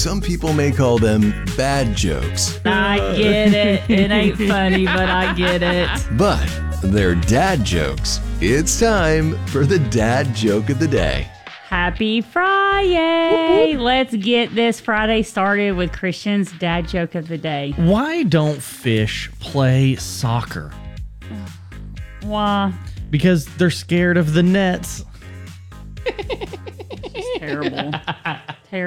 some people may call them bad jokes. I get it. It ain't funny, but I get it. But they're dad jokes. It's time for the dad joke of the day. Happy Friday. Let's get this Friday started with Christian's dad joke of the day. Why don't fish play soccer? Why? Because they're scared of the nets. Terrible.